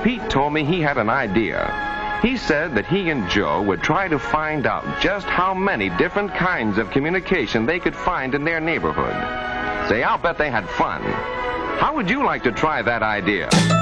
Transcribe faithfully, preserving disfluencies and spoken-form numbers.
Pete told me he had an idea. He said that he and Joe would try to find out just how many different kinds of communication they could find in their neighborhood. Say, I'll bet they had fun. How would you like to try that idea?